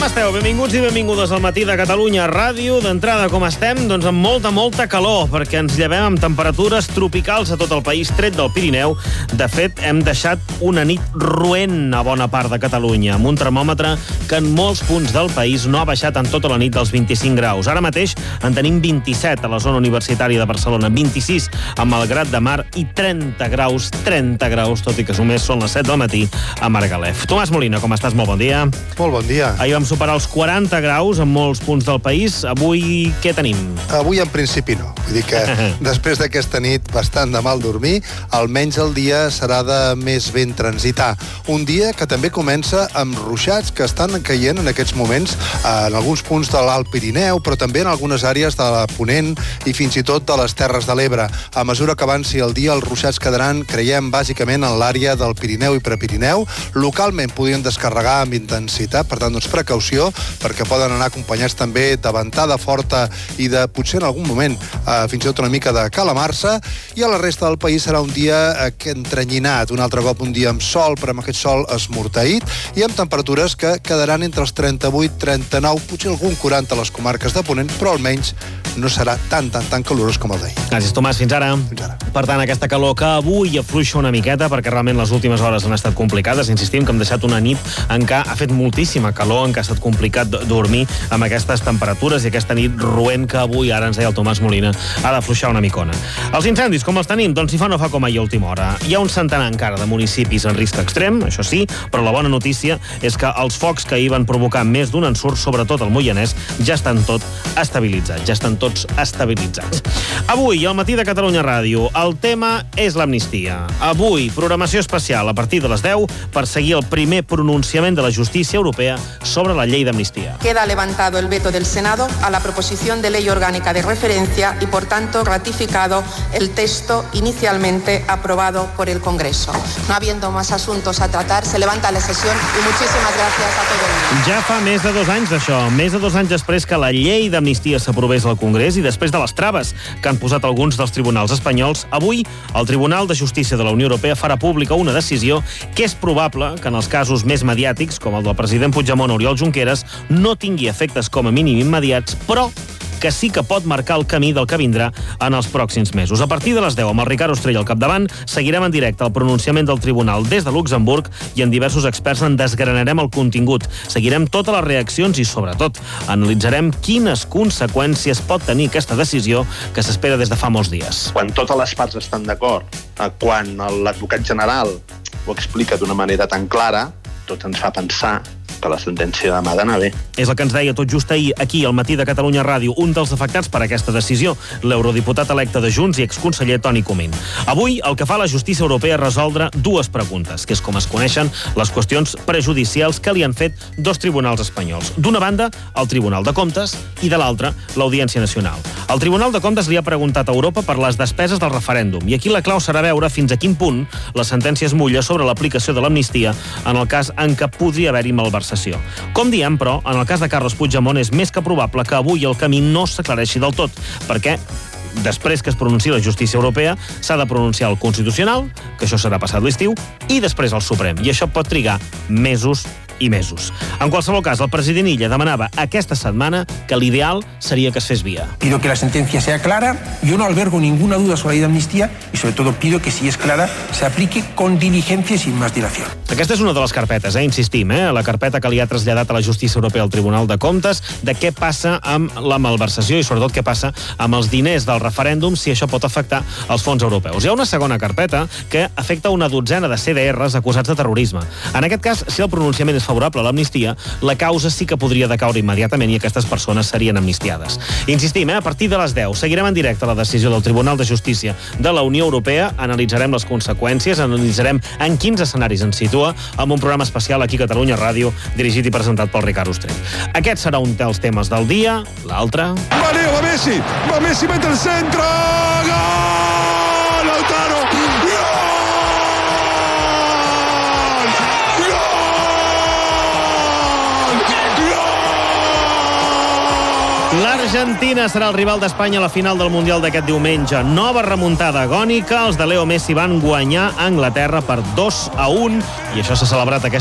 esteu? Benvinguts i benvingudes al Matí de Catalunya Ràdio. D'entrada, com estem? Doncs amb molta calor, perquè ens llevem amb temperatures tropicals a tot el país, tret del Pirineu. De fet, hem deixat una nit roent a bona part de Catalunya, amb un termòmetre que en molts punts del país no ha baixat en tota la nit dels 25 graus. Ara mateix en tenim 27 a la zona universitària de Barcelona, 26 a Malgrat de Mar i 30 graus, tot i que només són les 7 del matí a Margalef. Tomàs Molina, com estàs? Molt bon dia. Molt bon dia. Ahir vam superar els 40 graus en molts punts del país. Avui què tenim? Avui en principi no. Vull dir que després d'aquesta nit bastant de mal dormir, almenys el dia serà de més ben transitar. Un dia que també comença amb ruixats que estan caient en aquests moments en alguns punts de l'Alt Pirineu, però també en algunes àrees de la Ponent i fins i tot de les Terres de l'Ebre. A mesura que avanci el dia, els ruixats quedaran, creiem, bàsicament en l'àrea del Pirineu i Prepirineu. Localment podrien descarregar amb intensitat, per tant, doncs precaució, perquè poden anar acompanyats també de ventada forta i de, potser en algun moment, fins i tot una mica de calamarsa, i a la resta del país serà un dia entrenyinat, un altre cop un dia amb sol, però amb aquest sol esmorteït, i amb temperatures que quedaran entre els 38, 39, potser algun 40 a les comarques de Ponent, però almenys no serà tan calorós com el d'ahir. Gràcies, Tomàs. Fins ara. Fins ara. Per tant, aquesta calor que avui afluixa una miqueta, perquè realment les últimes hores han estat complicades. Insistim que hem deixat una nit en què ha fet moltíssima calor, en què ha estat complicat dormir amb aquestes temperatures i aquesta nit roent que avui, ara ens deia el Tomàs Molina, ha d'afluixar una micona. Els incendis, com els tenim? Doncs si fa no fa com ahir a última hora. Hi ha un centenar encara de municipis en risc extrem, això sí, però la bona notícia és que els focs que ahir van provocar més d'un ensurt, sobretot al Moianès, ja estan tots estabilitzats. Avui, al Matí de Catalunya Ràdio, el tema és l'amnistia. Avui, programació especial a partir de les 10 per seguir el primer pronunciament de la justícia europea sobre la llei d'amnistia. Queda levantado el veto del Senado a la proposición de ley orgánica de referencia y, por tanto, ratificado el texto inicialmente aprobado por el Congreso. No habiendo más asuntos a tratar, se levanta la sesión y muchísimas gracias a todo el mundo. Ja fa més de 2 anys d'això, més de 2 anys després que la llei d'amnistia s'aprovés al Congrés i després de les traves que han posat alguns dels tribunals espanyols, avui el Tribunal de Justícia de la Unió Europea farà pública una decisió que és probable que en els casos més mediàtics, com el del president Puigdemont o Oriol Junqueras, no tingui efectes com a mínim immediats, però que sí que pot marcar el camí del que vindrà en els pròxims mesos. A partir de les 10, amb el Ricard Ostrell al capdavant, seguirem en directe el pronunciament del Tribunal des de Luxemburg i en diversos experts en desgranarem el contingut. Seguirem totes les reaccions i, sobretot, analitzarem quines conseqüències pot tenir aquesta decisió que s'espera des de fa molts dies. Quan totes les parts estan d'acord, quan l'advocat general ho explica d'una manera tan clara, tot ens fa pensar que la sentència demà ha d'anar bé. És el que ens deia tot just ahir, aquí, al Matí de Catalunya Ràdio, un dels afectats per aquesta decisió, l'eurodiputat electe de Junts i exconseller Toni Comín. Avui, el que fa la justícia europea és resoldre 2 preguntes, que és com es coneixen les qüestions prejudicials que li han fet 2 tribunals espanyols. D'una banda, el Tribunal de Comptes, i de l'altra, l'Audiència Nacional. El Tribunal de Comptes li ha preguntat a Europa per les despeses del referèndum, i aquí la clau serà veure fins a quin punt la sentència es mulla sobre l'aplicació de l'amnistia en el cas en què podria haver-hi malversació. Com diem, però, en el cas de Carles Puigdemont és més que probable que avui el camí no s'aclareixi del tot, perquè després que es pronunciï la justícia europea s'ha de pronunciar el Constitucional, que això serà passat l'estiu, i després el Suprem, i això pot trigar mesos i mesos. En qualsevol cas, el president Illa demanava aquesta setmana que l'ideal seria que es fes via. Pido que la sentencia sea clara, yo no albergo ninguna duda sobre la ley de amnistía y sobre todo pido que si es clara se aplique con diligencia y sin más dilación. Aquesta és una de les carpetes, insistim, la carpeta que li ha traslladat a la justícia europea al Tribunal de Comptes, de què passa amb la malversació i sobretot què passa amb els diners del referèndum, si això pot afectar els fons europeus. Hi ha una segona carpeta que afecta una dotzena de CDRs acusats de terrorisme. En aquest cas, si el pronunciament és favorable a l'amnistia, la causa sí que podria decaure immediatament i aquestes persones serien amnistiades. Insistim, a partir de les 10 seguirem en directe la decisió del Tribunal de Justícia de la Unió Europea, analitzarem les conseqüències, analitzarem en quins escenaris ens situa, amb un programa especial aquí a Catalunya Ràdio, dirigit i presentat pel Ricard Ostrell. Aquest serà un dels temes del dia, l'altre... Va Leo, va Messi, mete el centro, gol, Lautaro, gol! L'Argentina serà el rival d'Espanya a la final del Mundial d'aquest diumenge. Nova remuntada agònica. Els de Leo Messi van guanyar a Anglaterra per 2-1 i això s'ha celebrat aquesta